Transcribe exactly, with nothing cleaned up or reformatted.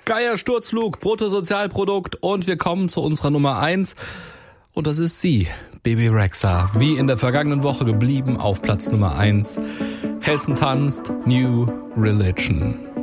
Geier Sturzflug, Bruttosozialprodukt und wir kommen zu unserer Nummer eins. Und das ist sie, Bebe Rexha, wie in der vergangenen Woche geblieben auf Platz Nummer eins. Hessen tanzt, New Religion.